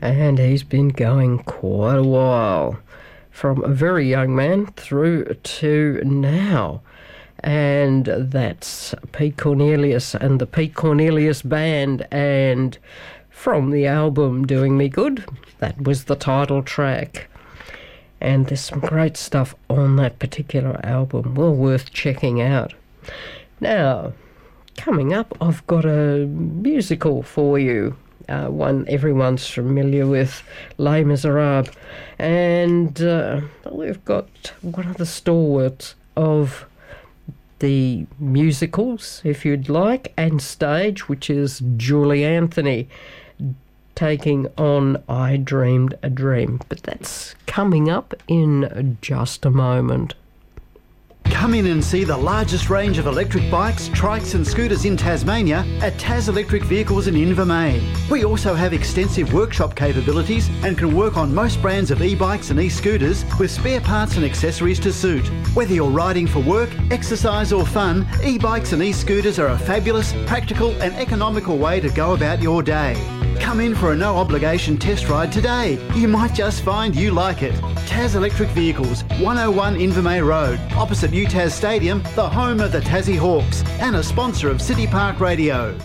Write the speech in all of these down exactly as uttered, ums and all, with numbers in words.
and he's been going quite a while, from a very young man through to now. And that's Pete Cornelius and the Pete Cornelius Band, and from the album Doing Me Good, that was the title track. And there's some great stuff on that particular album, well worth checking out. Now, coming up, I've got a musical for you, uh, one everyone's familiar with, Les Miserables. And uh, we've got one of the stalwarts of the musicals, if you'd like, and stage, which is Julie Anthony, taking on I Dreamed a Dream. But that's coming up in just a moment. Come in and see the largest range of electric bikes, trikes and scooters in Tasmania at Tas Electric Vehicles in Invermain. We also have extensive workshop capabilities and can work on most brands of e-bikes and e-scooters with spare parts and accessories to suit. Whether you're riding for work, exercise or fun, e-bikes and e-scooters are a fabulous, practical and economical way to go about your day. Come in for a no-obligation test ride today. You might just find you like it. Tas Electric Vehicles, one oh one Invermay Road, opposite U T A S Stadium, the home of the Tassie Hawks, and a sponsor of City Park Radio.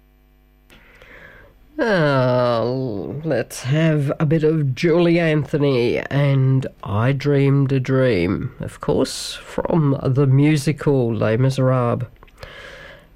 Uh, let's have a bit of Julie Anthony and I Dreamed a Dream, of course, from the musical Les Miserables.